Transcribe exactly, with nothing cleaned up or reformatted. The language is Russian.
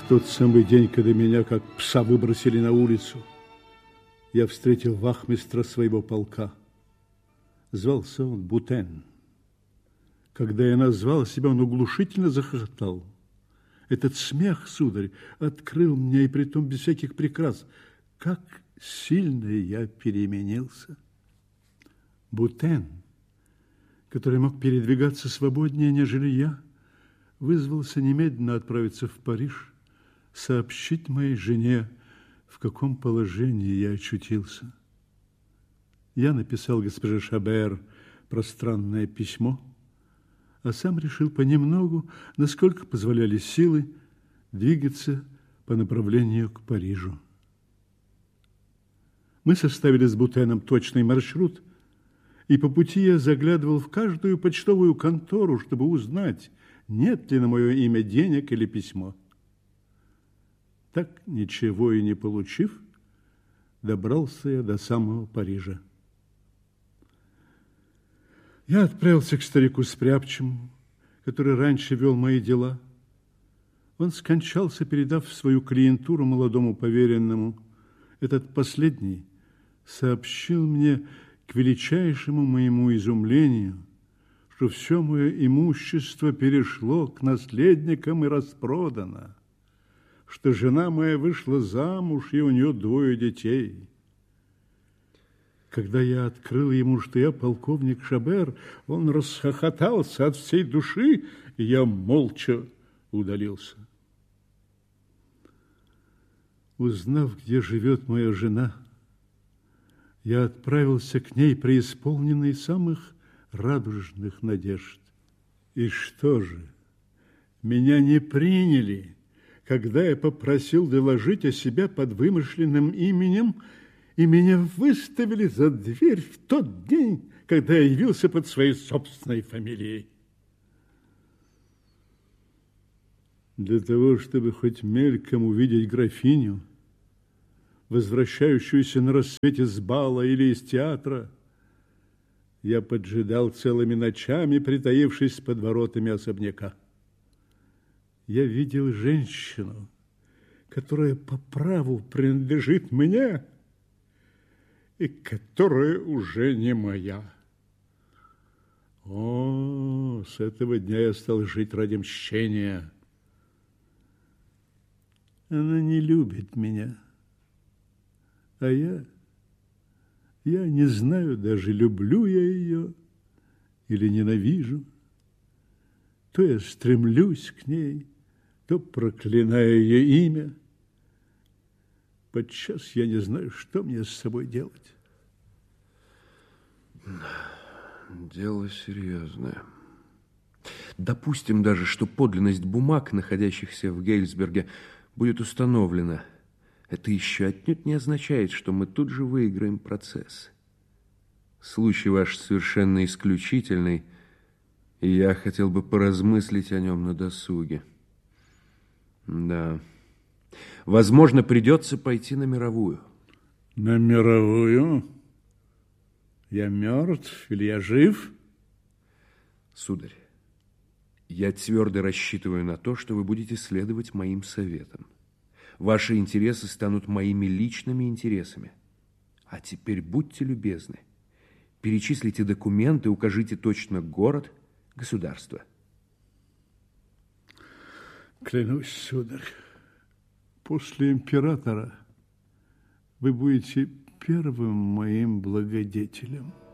В тот самый день, когда меня, как пса, выбросили на улицу, я встретил вахмистра своего полка. Звался он Бутен. Когда я назвал себя, он оглушительно захохотал. Этот смех, сударь, открыл мне, и притом без всяких прикрас, как сильно я переменился. Бутен, который мог передвигаться свободнее, нежели я, вызвался немедленно отправиться в Париж, сообщить моей жене, в каком положении я очутился. Я написал госпоже Шабер пространное письмо, а сам решил понемногу, насколько позволяли силы, двигаться по направлению к Парижу. Мы составили с Бутеном точный маршрут, и по пути я заглядывал в каждую почтовую контору, чтобы узнать, нет ли на мое имя денег или письмо. Так, ничего и не получив, добрался я до самого Парижа. Я отправился к старику Спряпчему, который раньше вел мои дела. Он скончался, передав свою клиентуру молодому поверенному. Этот последний сообщил мне к величайшему моему изумлению, что все мое имущество перешло к наследникам и распродано, что жена моя вышла замуж, и у нее двое детей. Когда я открыл ему, что я полковник Шабер, он расхохотался от всей души, и я молча удалился. Узнав, где живет моя жена, я отправился к ней, преисполненный самых радужных надежд. И что же, меня не приняли, когда я попросил доложить о себе под вымышленным именем, и меня выставили за дверь в тот день, когда я явился под своей собственной фамилией. Для того, чтобы хоть мельком увидеть графиню, возвращающуюся на рассвете с бала или из театра, я поджидал целыми ночами, притаившись под воротами особняка. Я видел женщину, которая по праву принадлежит мне, и которая уже не моя. О, с этого дня я стал жить ради мщения. Она не любит меня, а я, я не знаю, даже люблю я ее или ненавижу. То я стремлюсь к ней, то проклинаю ее имя. Подчас я не знаю, что мне с собой делать. Дело серьезное. Допустим даже, что подлинность бумаг, находящихся в Гейльсберге, будет установлена. Это еще отнюдь не означает, что мы тут же выиграем процесс. Случай ваш совершенно исключительный, и я хотел бы поразмыслить о нем на досуге. Да. Возможно, придется пойти на мировую. На мировую? Я мертв или я жив? Сударь, я твердо рассчитываю на то, что вы будете следовать моим советам. Ваши интересы станут моими личными интересами. А теперь будьте любезны. Перечислите документы, укажите точно город, государство. Клянусь, сударь, после императора вы будете первым моим благодетелем.